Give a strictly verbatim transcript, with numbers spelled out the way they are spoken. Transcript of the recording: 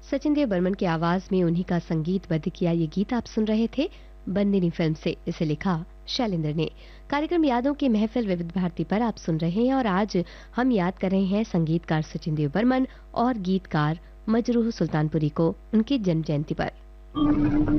सचिन देव बर्मन की आवाज में उन्हीं का संगीतबद्ध किया ये गीत आप सुन रहे थे बंदिनी फिल्म से। इसे लिखा शैलेंद्र ने। कार्यक्रम यादों की महफिल विविध भारती पर आप सुन रहे हैं और आज हम याद कर रहे हैं संगीतकार सचिन देव बर्मन और गीतकार मजरूह सुल्तानपुरी को उनकी जन्म जयंती पर।